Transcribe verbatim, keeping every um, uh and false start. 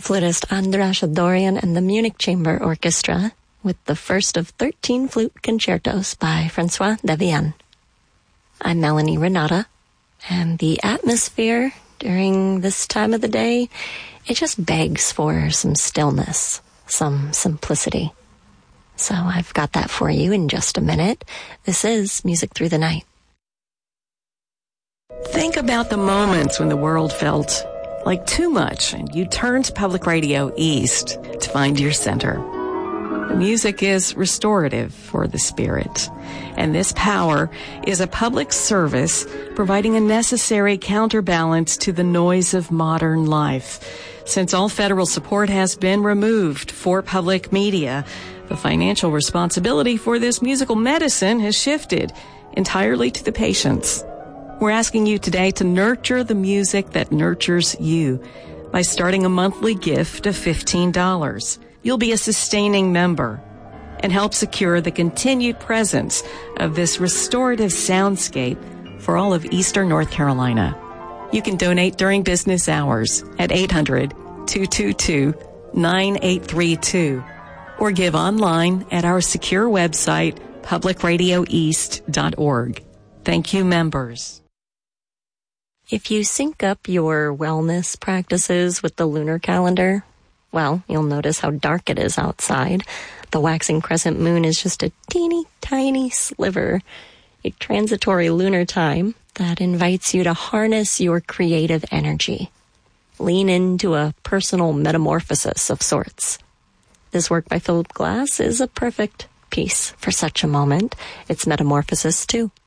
flutist Andras Dorian and the Munich Chamber Orchestra with the first of thirteen flute concertos by Francois Devienne. I'm Melanie Renata, and the atmosphere during this time of the day, it just begs for some stillness, some simplicity. So I've got that for you in just a minute. This is Music Through the Night. Think about the moments when the world felt like too much and you turned to Public Radio East to find your center. Music is restorative for the spirit, and this power is a public service providing a necessary counterbalance to the noise of modern life. Since all federal support has been removed for public media, the financial responsibility for this musical medicine has shifted entirely to the patients. We're asking you today to nurture the music that nurtures you by starting a monthly gift of fifteen dollars. You'll be a sustaining member and help secure the continued presence of this restorative soundscape for all of Eastern North Carolina. You can donate during business hours at eight hundred, two two two, nine eight three two or give online at our secure website, public radio east dot org. Thank you, members. If you sync up your wellness practices with the lunar calendar, well, you'll notice how dark it is outside. The waxing crescent moon is just a teeny tiny sliver, a transitory lunar time that invites you to harness your creative energy. Lean into a personal metamorphosis of sorts. This work by Philip Glass is a perfect piece for such a moment. It's Metamorphosis too.